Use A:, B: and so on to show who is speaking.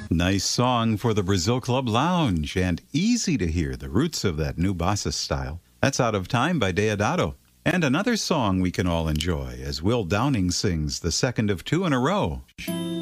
A: Nice song for the Brazil Club Lounge, and easy to hear the roots of that new bossa style. That's Out of Time by Deodato. And another song we can all enjoy as Will Downing sings the second of two in a row.